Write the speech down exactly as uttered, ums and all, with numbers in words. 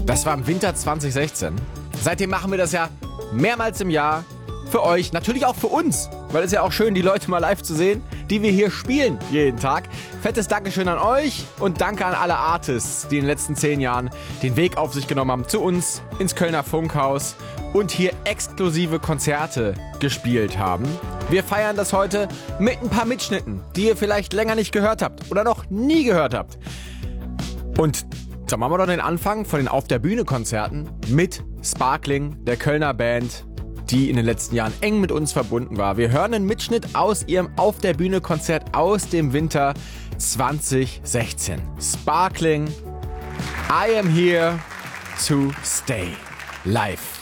Das war im Winter zwanzig sechzehn. Seitdem machen wir das ja mehrmals im Jahr für euch, natürlich auch für uns, weil es ja auch schön, die Leute mal live zu sehen, die wir hier spielen jeden Tag. Fettes Dankeschön an euch und danke an alle Artists, die in den letzten zehn Jahren den Weg auf sich genommen haben zu uns ins Kölner Funkhaus und hier exklusive Konzerte gespielt haben. Wir feiern das heute mit ein paar Mitschnitten, die ihr vielleicht länger nicht gehört habt oder noch nie gehört habt. Und dann machen wir doch den Anfang von den Auf der Bühne Konzerten mit Sparkling, der Kölner Band, die in den letzten Jahren eng mit uns verbunden war. Wir hören einen Mitschnitt aus ihrem Auf der Bühne Konzert aus dem Winter zwanzig sechzehn. Sparkling, I am here to stay. Live.